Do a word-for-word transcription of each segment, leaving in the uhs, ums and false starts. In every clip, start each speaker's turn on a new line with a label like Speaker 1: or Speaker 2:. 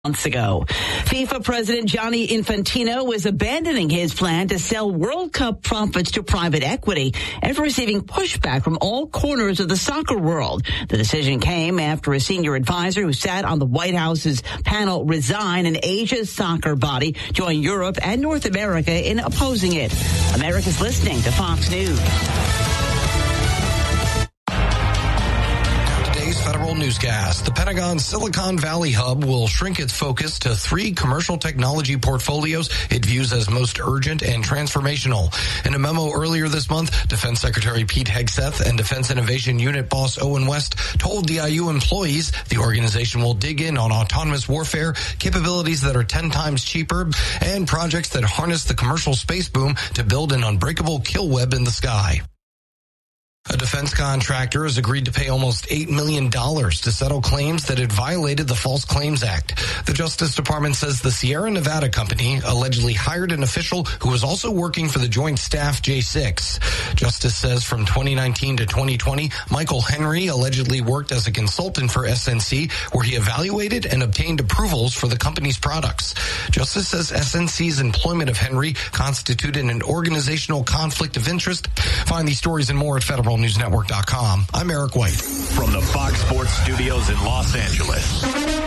Speaker 1: months ago. FIFA President Gianni Infantino was abandoning his plan to sell World Cup profits to private equity after receiving pushback from all corners of the soccer world. The decision came after a senior advisor who sat on the White House's panel resign and Asia's soccer body joined Europe and North America in opposing it. America's listening to Fox News.
Speaker 2: Federal newscast. The Pentagon's Silicon Valley hub will shrink its focus to three commercial technology portfolios it views as most urgent and transformational. In a memo earlier this month, Defense Secretary Pete Hegseth and Defense Innovation Unit boss Owen West told D I U employees the organization will dig in on autonomous warfare, capabilities that are ten times cheaper, and projects that harness the commercial space boom to build an unbreakable kill web in the sky. A defense contractor has agreed to pay almost eight million dollars to settle claims that it violated the False Claims Act. The Justice Department says the Sierra Nevada company allegedly hired an official who was also working for the Joint Staff J six. Justice says from twenty nineteen to twenty twenty, Michael Henry allegedly worked as a consultant for S N C, where he evaluated and obtained approvals for the company's products. Justice says S N C's employment of Henry constituted an organizational conflict of interest. Find these stories and more at Federal News Network dot com. I'm Eric White.
Speaker 3: From the Fox Sports Studios in Los Angeles,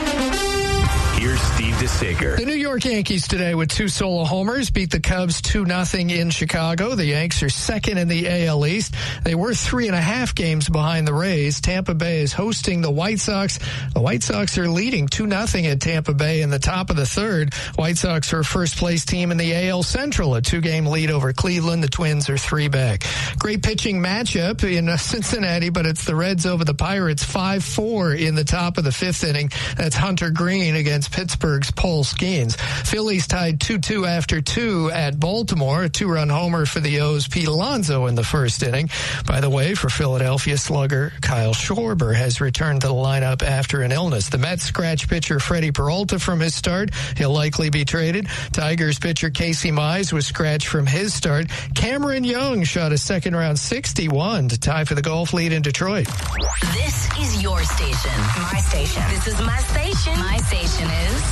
Speaker 3: here's Steve DeSager.
Speaker 4: The New York Yankees today with two solo homers beat the Cubs two nothing in Chicago. The Yanks are second in the A L East. They were three and a half games behind the Rays. Tampa Bay is hosting the White Sox. The White Sox are leading two nothing at Tampa Bay in the top of the third. White Sox are a first-place team in the A L Central, a two-game lead over Cleveland. The Twins are three back. Great pitching matchup in Cincinnati, but it's the Reds over the Pirates five four in the top of the fifth inning. That's Hunter Green against Pittsburgh's Paul Skeens. Phillies tied two two after two at Baltimore. A two-run homer for the O's, Pete Alonso, in the first inning. By the way, for Philadelphia slugger Kyle Schwarber has returned to the lineup after an illness. The Mets scratch pitcher Freddie Peralta from his start. He'll likely be traded. Tigers pitcher Casey Mize was scratched from his start. Cameron Young shot a second-round sixty-one to tie for the golf lead in Detroit.
Speaker 5: This is your station.
Speaker 6: My station.
Speaker 5: This is my station.
Speaker 6: My station is